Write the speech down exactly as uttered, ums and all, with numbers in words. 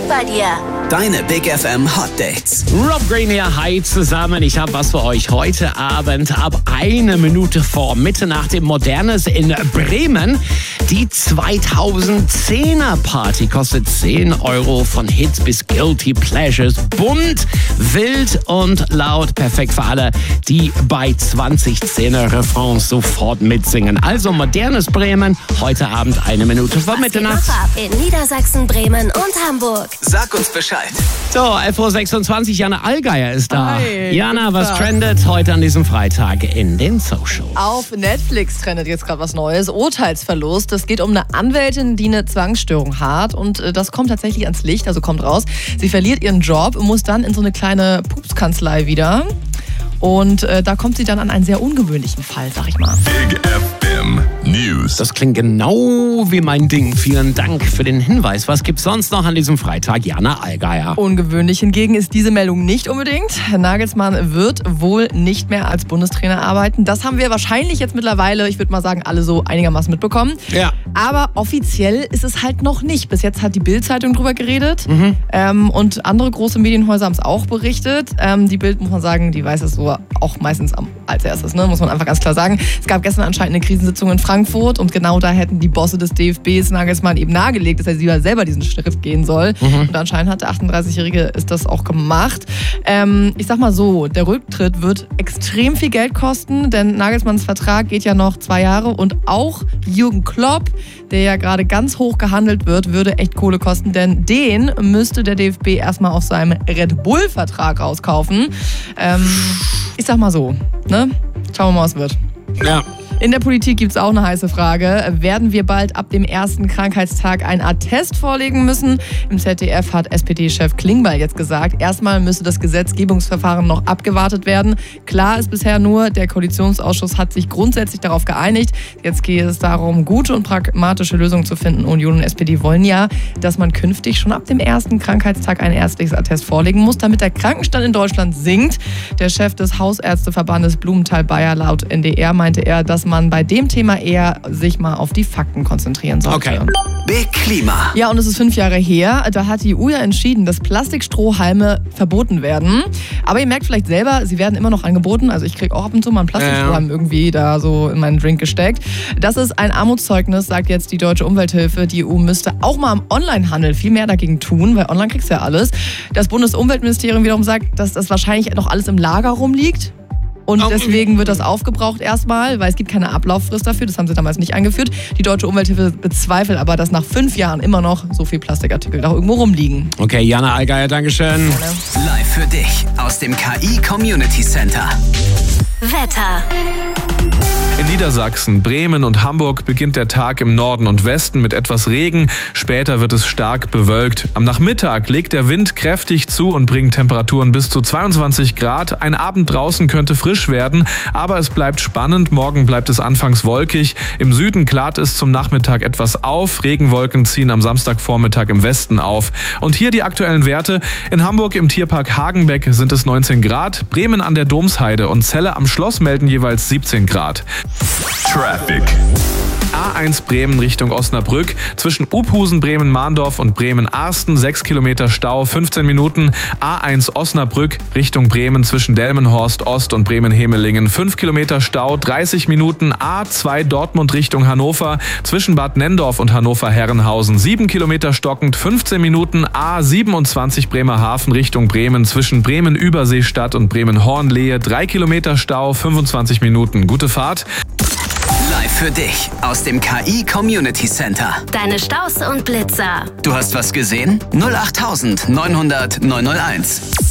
Panik bei dir. Deine Big F M Hot Dates. Rob Green hier, hi zusammen. Ich habe was für euch heute Abend ab eine Minute vor Mitternacht im Modernes in Bremen. Die zweitausendzehner Party kostet zehn Euro von Hits bis Guilty Pleasures. Bunt, wild und laut. Perfekt für alle, die bei zwanzigzehner Refrains sofort mitsingen. Also Modernes Bremen, heute Abend eine Minute vor Mitternacht. In Niedersachsen, Bremen und Hamburg. Sag uns Bescheid. So, elf Uhr sechsundzwanzig, Jana Allgeier ist da. Hi, Jana, was Tag. trendet heute an diesem Freitag in den Socials? Auf Netflix trendet jetzt gerade was Neues. Urteilsverlust. Es geht um eine Anwältin, die eine Zwangsstörung hat. Und äh, das kommt tatsächlich ans Licht, also kommt raus. Sie verliert ihren Job, muss dann in so eine kleine Pupskanzlei wieder. Und äh, da kommt sie dann an einen sehr ungewöhnlichen Fall, sag ich mal. Big F M News. Das klingt genau wie mein Ding. Vielen Dank für den Hinweis. Was gibt's sonst noch an diesem Freitag? Jana Allgeier. Ungewöhnlich hingegen ist diese Meldung nicht unbedingt. Nagelsmann wird wohl nicht mehr als Bundestrainer arbeiten. Das haben wir wahrscheinlich jetzt mittlerweile, ich würde mal sagen, alle so einigermaßen mitbekommen. Ja. Aber offiziell ist es halt noch nicht. Bis jetzt hat die Bild-Zeitung drüber geredet. Mhm. Ähm, und andere große Medienhäuser haben es auch berichtet. Ähm, die Bild, muss man sagen, die weiß es so auch meistens am, als erstes, ne? Muss man einfach ganz klar sagen. Es gab gestern anscheinend eine Krisensitzung in Frankfurt und genau da hätten die Bosse des D F Bs Nagelsmann eben nahegelegt, dass er lieber selber diesen Schritt gehen soll. Mhm. Und anscheinend hat der achtunddreißigjährige ist das auch gemacht. Ähm, ich sag mal so, der Rücktritt wird extrem viel Geld kosten, denn Nagelsmanns Vertrag geht ja noch zwei Jahre und auch Jürgen Klopp, der ja gerade ganz hoch gehandelt wird, würde echt Kohle kosten, denn den müsste der D F B erstmal aus seinem Red Bull-Vertrag rauskaufen. Ähm, ich sag mal so, ne? Schauen wir mal, was wird. Ja. In der Politik gibt es auch eine heiße Frage. Werden wir bald ab dem ersten Krankheitstag einen Attest vorlegen müssen? Im Z D F hat S P D-Chef Klingbeil jetzt gesagt, erstmal müsse das Gesetzgebungsverfahren noch abgewartet werden. Klar ist bisher nur, der Koalitionsausschuss hat sich grundsätzlich darauf geeinigt. Jetzt geht es darum, gute und pragmatische Lösungen zu finden. Union und S P D wollen ja, dass man künftig schon ab dem ersten Krankheitstag ein ärztliches Attest vorlegen muss, damit der Krankenstand in Deutschland sinkt. Der Chef des Hausärzteverbandes Blumenthal-Bayer laut N D R meinte er, dass man bei dem Thema eher sich mal auf die Fakten konzentrieren sollte. Okay. Big Klima. Ja, und es ist fünf Jahre her. Da hat die E U ja entschieden, dass Plastikstrohhalme verboten werden. Aber ihr merkt vielleicht selber, sie werden immer noch angeboten. Also ich kriege auch ab und zu mal einen Plastikstrohhalm ja. irgendwie da so in meinen Drink gesteckt. Das ist ein Armutszeugnis, sagt jetzt die Deutsche Umwelthilfe. Die E U müsste auch mal am Onlinehandel viel mehr dagegen tun, weil online kriegst du ja alles. Das Bundesumweltministerium wiederum sagt, dass das wahrscheinlich noch alles im Lager rumliegt. Und deswegen wird das aufgebraucht erstmal, weil es gibt keine Ablauffrist dafür. Das haben sie damals nicht eingeführt. Die Deutsche Umwelthilfe bezweifelt aber, dass nach fünf Jahren immer noch so viel Plastikartikel da irgendwo rumliegen. Okay, Jana Allgeier, Dankeschön. Live für dich aus dem K I Community Center. Wetter. In Niedersachsen, Bremen und Hamburg beginnt der Tag im Norden und Westen mit etwas Regen. Später wird es stark bewölkt. Am Nachmittag legt der Wind kräftig zu und bringt Temperaturen bis zu zweiundzwanzig Grad. Ein Abend draußen könnte frisch werden, aber es bleibt spannend. Morgen bleibt es anfangs wolkig. Im Süden klart es zum Nachmittag etwas auf. Regenwolken ziehen am Samstagvormittag im Westen auf. Und hier die aktuellen Werte. In Hamburg im Tierpark Hagenbeck sind es neunzehn Grad. Bremen an der Domsheide und Celle am Schloss melden jeweils siebzehn Grad. Traffic. A eins Bremen Richtung Osnabrück. Zwischen Uphusen, Bremen-Mahndorf und Bremen-Arsten sechs Kilometer Stau, fünfzehn Minuten. A eins Osnabrück Richtung Bremen zwischen Delmenhorst Ost und Bremen-Hemelingen fünf Kilometer Stau, dreißig Minuten. A zwei Dortmund Richtung Hannover zwischen Bad Nenndorf und Hannover-Herrenhausen sieben Kilometer stockend, fünfzehn Minuten. A siebenundzwanzig Bremerhaven Richtung Bremen zwischen Bremen-Überseestadt und Bremen-Hornlehe drei Kilometer Stau, fünfundzwanzig Minuten. Gute Fahrt. Live für dich aus dem K I Community Center. Deine Staus und Blitzer. Du hast was gesehen? null acht neun null null neun null eins.